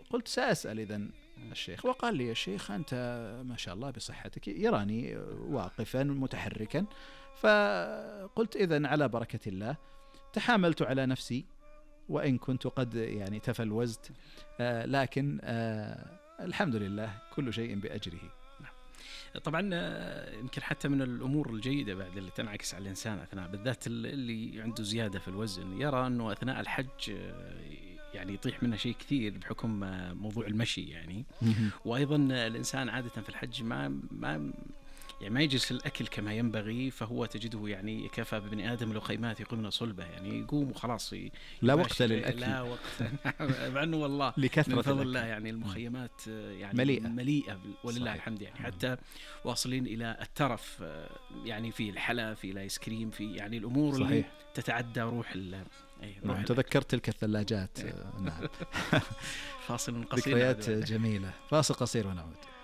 قلت سأسأل إذن الشيخ. وقال لي الشيخ أنت ما شاء الله بصحتك، يراني واقفا متحركا. فقلت إذن على بركة الله. تحاملت على نفسي وإن كنت قد يعني تفلوزت، لكن الحمد لله كل شيء بأجره. طبعا يمكن حتى من الأمور الجيدة بعد اللي تنعكس على الإنسان أثناء، بالذات اللي عنده زيادة في الوزن، يرى أنه أثناء الحج يعني يطيح منه شيء كثير بحكم موضوع المشي يعني. وأيضا الإنسان عادة في الحج ما يجلس الأكل كما ينبغي، فهو تجده يعني كفى بابن آدم لقيمات يقومن صلبه، يعني يقوم وخلاص لا وقت للأكل، لا وقت مع أنه والله لكثرة من فضل الله يعني المخيمات يعني مليئة ولله صحيح. الحمد يعني، حتى واصلين إلى الترف يعني في الحلا، في الآيس كريم، في يعني الأمور صحيح. اللي تتعدى روح نعم. تذكرت تلك الثلاجات. نعم. فاصل قصير، ذكريات جميلة. فاصل قصير ونعود.